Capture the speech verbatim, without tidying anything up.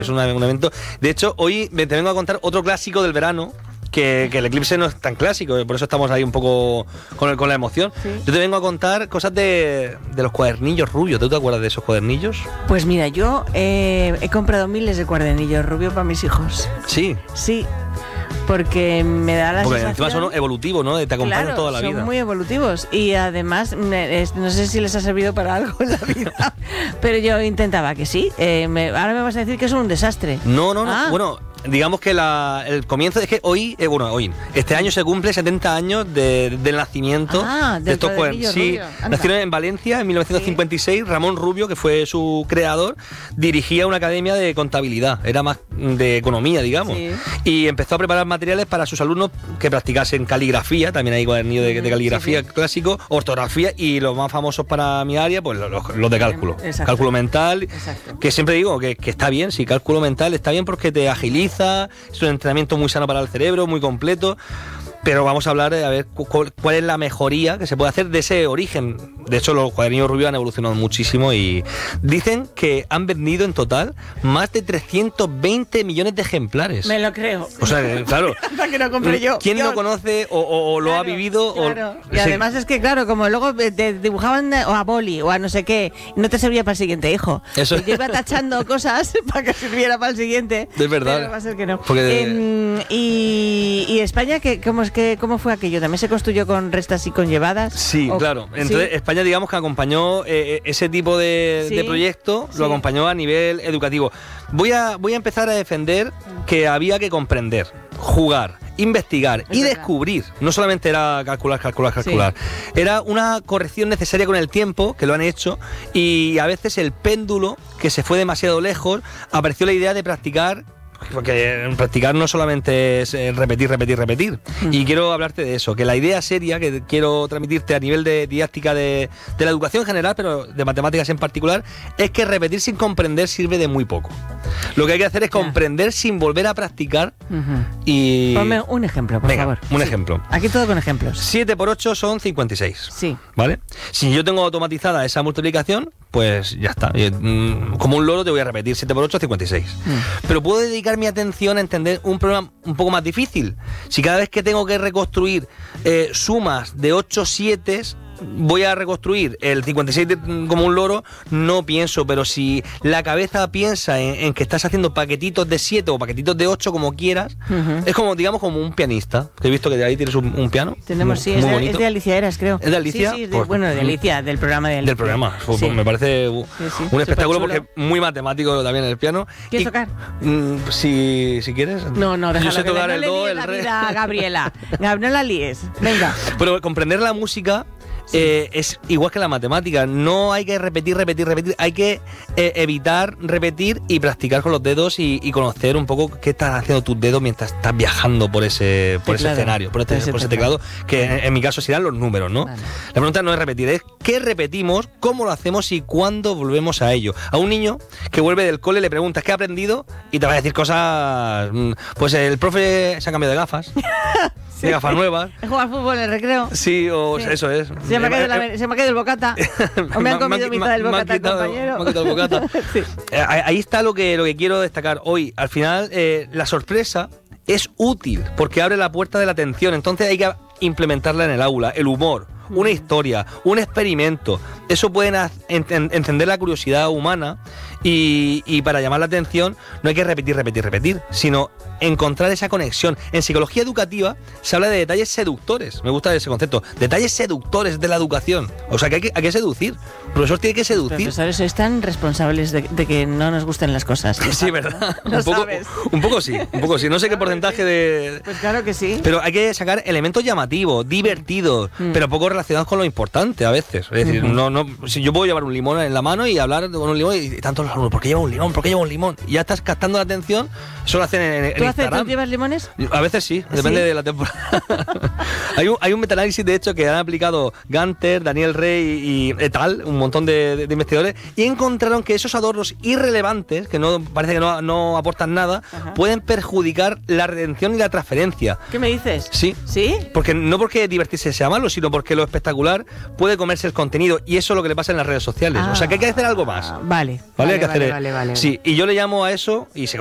Es un, un evento. De hecho, hoy te vengo a contar otro clásico del verano. Que, que el eclipse no es tan clásico, por eso estamos ahí un poco con, el, con la emoción. Sí. Yo te vengo a contar cosas de, de los cuadernillos rubios. ¿Tú te acuerdas de esos cuadernillos? Pues mira, yo eh, he comprado miles de cuadernillos rubios para mis hijos. Sí. Sí. Porque me da la Porque sensación... encima son evolutivos, ¿no? Te acompañan claro, toda la vida. Son muy evolutivos. Y además, no sé si les ha servido para algo en la vida, pero yo intentaba que sí. Eh, me, ahora me vas a decir que son un desastre. No, no, no. Ah. Bueno, digamos que la, el comienzo es que hoy, eh, bueno, hoy, este año se cumple setenta años de, del nacimiento ah, de estos cuadernos. Sí, nacieron en Valencia en mil novecientos cincuenta y seis. Sí. Ramón Rubio, que fue su creador, dirigía una academia de contabilidad, era más de economía, digamos. Sí. Y empezó a preparar materiales para sus alumnos que practicasen caligrafía, también hay cuadernillos de, de caligrafía sí, sí. clásico, ortografía y los más famosos para mi área, pues los, los de cálculo. Exacto. Cálculo mental, Exacto. que siempre digo que, que está bien, sí, cálculo mental está bien porque te agiliza. Es un entrenamiento muy sano para el cerebro, muy completo. Pero vamos a hablar de a ver cuál, cuál es la mejoría que se puede hacer de ese origen. De hecho, los cuadernillos rubios han evolucionado muchísimo y dicen que han vendido en total más de trescientos veinte millones de ejemplares. Me lo creo. O sea, claro. Hasta que lo compré yo. ¿Quién yo. lo conoce o, o, o lo claro, ha vivido? Claro. O, y además sí. es que, claro, como luego te dibujaban o a boli o a no sé qué, no te servía para el siguiente hijo. Eso. Y yo iba tachando cosas para que sirviera para el siguiente. Es verdad. Pero va a ser que no. Porque eh, y, y España, ¿qué, cómo, es que, ¿cómo fue aquello? ¿También se construyó con restas y con llevadas? Sí, o, claro. Entonces, ¿sí? España, digamos que acompañó eh, ese tipo de, ¿sí? de proyecto, sí. lo acompañó a nivel educativo. Voy a, voy a empezar a defender que había que comprender, jugar, investigar es y verdad. descubrir. No solamente era calcular, calcular, calcular. Sí. Era una corrección necesaria con el tiempo, que lo han hecho, y a veces el péndulo, que se fue demasiado lejos, apareció la idea de practicar. Porque practicar no solamente es repetir, repetir, repetir. Mm. Y quiero hablarte de eso, que la idea seria que quiero transmitirte a nivel de didáctica de, de la educación en general, pero de matemáticas en particular, es que repetir sin comprender sirve de muy poco. Lo que hay que hacer es comprender yeah. sin volver a practicar. Uh-huh. Y... Ponme un ejemplo, por Venga, favor. un sí. ejemplo. Aquí todo con ejemplos. siete por ocho son cincuenta y seis. Sí. ¿Vale? Si yo tengo automatizada esa multiplicación, pues ya está. Como un loro te voy a repetir siete por ocho, cincuenta y seis. Mm. Pero puedo dedicar mi atención a entender un problema un poco más difícil. Si cada vez que tengo que reconstruir eh, sumas de ocho siete, voy a reconstruir el cincuenta y seis de, como un loro, no pienso, pero si la cabeza piensa en, en que estás haciendo paquetitos de siete o paquetitos de ocho, como quieras, uh-huh. es como, digamos, como un pianista. He visto que ahí tienes un, un piano. Tenemos, muy, sí, muy es, de, bonito. es de Alicia Eras, creo. ¿Es de Alicia? Sí, sí, de, pues, bueno, de Alicia, del programa de Alicia. Del programa. Sí. Me parece un, sí, sí. un espectáculo Superchulo. porque es muy matemático también el piano. ¿Quieres y, tocar? Mm, si, si quieres. No, no, déjalo. Yo sé tocar no el le do, líes el la re. vida a Gabriela. No la líes. Venga. Pero comprender la música... Sí. Eh, es igual que la matemática, no hay que repetir, repetir, repetir, hay que eh, evitar repetir y practicar con los dedos y, y conocer un poco qué estás haciendo tus dedos mientras estás viajando por ese, por ese escenario, por, este, por ese teclado, que en, en mi caso serán los números, ¿no? Vale. La pregunta no es repetir, es qué repetimos, cómo lo hacemos y cuándo volvemos a ello. A un niño que vuelve del cole le preguntas ¿qué ha aprendido? Y te va a decir cosas, pues el profe se ha cambiado de gafas. Sí. De gafas nuevas. He jugado al fútbol en el recreo. Sí, o sí. eso es. Se me, ha caído la, se me ha caído el bocata. O me han comido mitad del bocata, el compañero. Me han quitado el bocata. Sí. Ahí está lo que, lo que quiero destacar hoy. Al final, eh, la sorpresa es útil porque abre la puerta de la atención. Entonces hay que implementarla en el aula. El humor, una historia, un experimento. Eso puede encender la curiosidad humana y, y para llamar la atención no hay que repetir, repetir, repetir, sino encontrar esa conexión. En psicología educativa se habla de detalles seductores. Me gusta ese concepto. Detalles seductores de la educación. O sea, que hay que, hay que seducir. El profesor tiene que seducir. Los profesores sois tan responsables de, de que no nos gusten las cosas. Sí, ¿verdad? ¿No? un, poco, sabes. un poco sí, un poco sí. No sé claro qué porcentaje sí. de... Pues claro que sí. Pero hay que sacar elementos llamativos, divertidos, mm. pero poco relacionados con lo importante a veces. Es decir, uh-huh. no, no, si yo puedo llevar un limón en la mano y hablar con un limón y tanto los alumnos, ¿por qué lleva un limón? ¿Por qué lleva un limón? Y ya estás captando la atención. Eso lo hacen en, en ¿Tú, Instagram. haces, ¿Tú llevas limones? A veces sí, depende ¿Sí? de la temporada. Hay un, hay un metaanálisis, de hecho, que han aplicado Gunter, Daniel Rey y et al, un montón de, de, de investigadores, y encontraron que esos adornos irrelevantes, que no parece que no, no aportan nada, Ajá. pueden perjudicar la retención y la transferencia. ¿Qué me dices? Sí. ¿Sí? Porque no porque divertirse sea malo, sino porque lo espectacular puede comerse el contenido, y eso es lo que le pasa en las redes sociales. Ah, o sea que hay que hacer algo más. Vale. Vale, vale, hay que vale, hacer. Vale, vale, sí, y yo le llamo a eso, y se